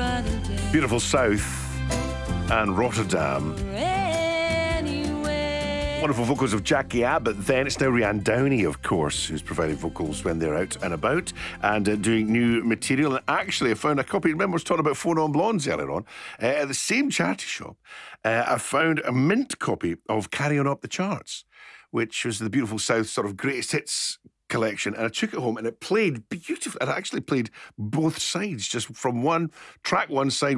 Beautiful South and Rotterdam. Wonderful vocals of Jackie Abbott. Then it's now Rianne Downey, of course, who's providing vocals when they're out and about and doing new material. And actually, I found a copy. Remember, I was talking about Four Non Blondes earlier on. At the same charity shop, I found a mint copy of Carry On Up the Charts, which was the Beautiful South sort of greatest hits collection, and I took it home and it played beautifully. It actually played both sides, just from one track, one side.